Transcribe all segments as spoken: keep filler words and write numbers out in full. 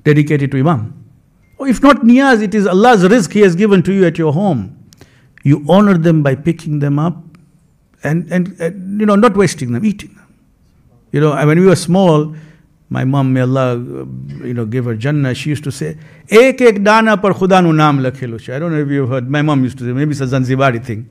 dedicate it to Imam. Or if not niyaz, it is Allah's rizq He has given to you at your home. You honor them by picking them up and, and, and you know, not wasting them, eating them. You know, when we were small, my mom, may Allah, you know, give her Jannah, she used to say, Ek ek dana par khuda nu naam lakhelo. I don't know if you've heard. My mom used to say, maybe it's a Zanzibari thing.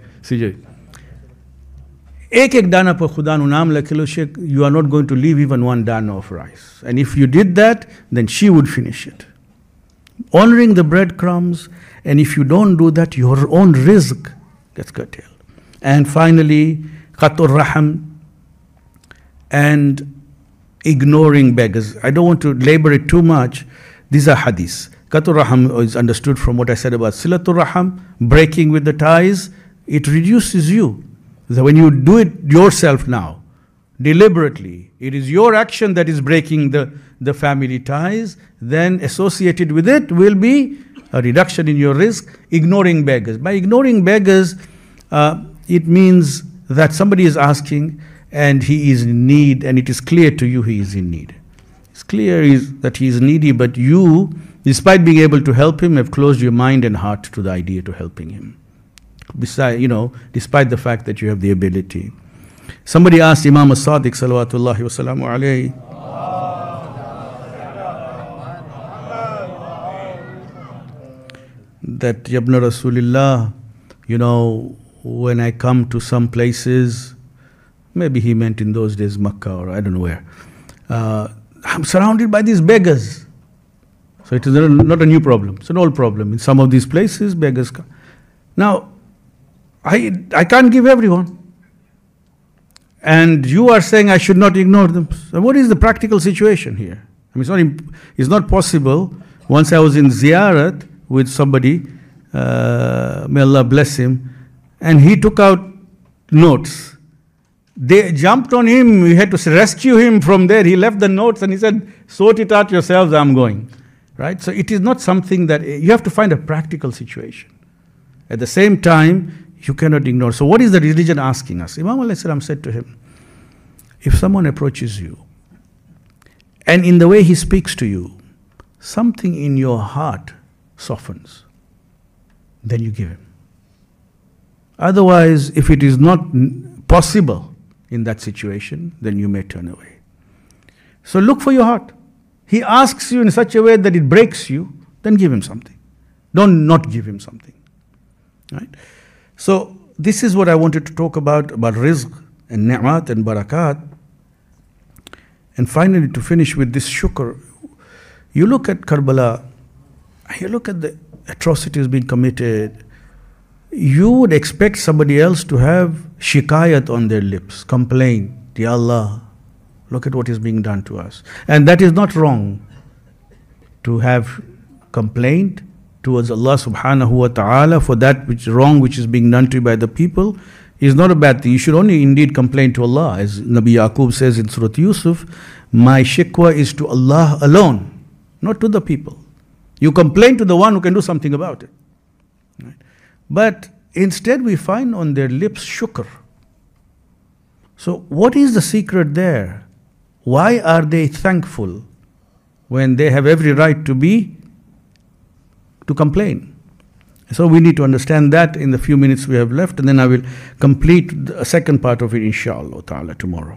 Ek ek dana par khuda nu naam lakhelo. You are not going to leave even one dana of rice. And if you did that, then she would finish it. Honoring the breadcrumbs, and if you don't do that, your own rizq gets curtailed. And finally, qatur raham, and ignoring beggars. I don't want to labor it too much. These are hadiths. Qatur raham is understood from what I said about silatur raham, breaking with the ties. It reduces you. So when you do it yourself now, deliberately, it is your action that is breaking the, the family ties, then associated with it will be a reduction in your rizq. Ignoring beggars. By ignoring beggars, uh, it means that somebody is asking and he is in need, and it is clear to you he is in need. It's clear is that he is needy, but you, despite being able to help him, have closed your mind and heart to the idea to helping him. Besides, you know, despite the fact that you have the ability. Somebody asked Imam as-Sadiq salawatullahi wa salamu alayhi, that Yabna Rasulillah, you know, when I come to some places, maybe he meant in those days Makkah or I don't know where, uh, I'm surrounded by these beggars. So it is not a new problem, it's an old problem. In some of these places, beggars come. Now, I, I can't give everyone. And you are saying I should not ignore them. So what is the practical situation here? I mean, it's not, imp- it's not possible. Once I was in ziyarat with somebody, uh, may Allah bless him, and he took out notes. They jumped on him, we had to rescue him from there. He left the notes and he said, sort it out yourselves, I'm going. Right? So it is not something that, you have to find a practical situation. At the same time, you cannot ignore. So what is the religion asking us? Imam alayhi salam said to him, if someone approaches you, and in the way he speaks to you, something in your heart softens, then you give him. Otherwise, if it is not possible in that situation, then you may turn away. So look for your heart. He asks you in such a way that it breaks you, then give him something. Don't not give him something. Right? So this is what I wanted to talk about, about rizq and ni'mat and barakat. And finally, to finish with this shukr, you look at Karbala, you look at the atrocities being committed, you would expect somebody else to have shikayat on their lips, complain, Ya Allah, look at what is being done to us. And that is not wrong, to have complaint towards Allah subhanahu wa ta'ala for that which is wrong which is being done to you by the people is not a bad thing. You should only indeed complain to Allah. As Nabi Yaqub says in Surah Yusuf, my shikwa is to Allah alone, not to the people. You complain to the one who can do something about it. Right? But instead we find on their lips shukr. So what is the secret there? Why are they thankful when they have every right to be to complain? So we need to understand that in the few minutes we have left, and then I will complete the second part of it inshallah ta'ala tomorrow.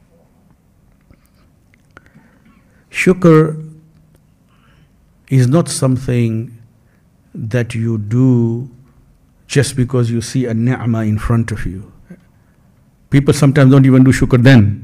Shukr is not something that you do just because you see a ni'mah in front of you. People sometimes don't even do shukr then.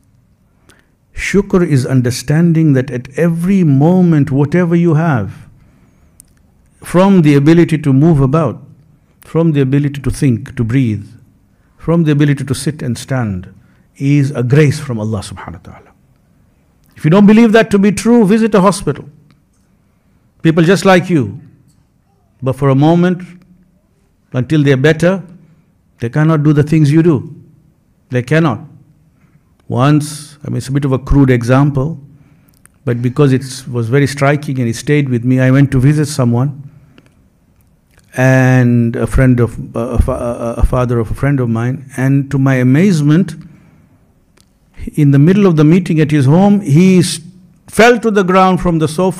Shukr is understanding that at every moment, whatever you have, from the ability to move about, from the ability to think, to breathe, from the ability to sit and stand, is a grace from Allah subhanahu wa ta'ala. If you don't believe that to be true, visit a hospital. People just like you, but for a moment, until they're better, they cannot do the things you do. They cannot. Once, I mean, it's a bit of a crude example, but because it was very striking and it stayed with me, I went to visit someone, and a friend of, uh, a father of a friend of mine, and to my amazement, in the middle of the meeting at his home, he fell to the ground from the sofa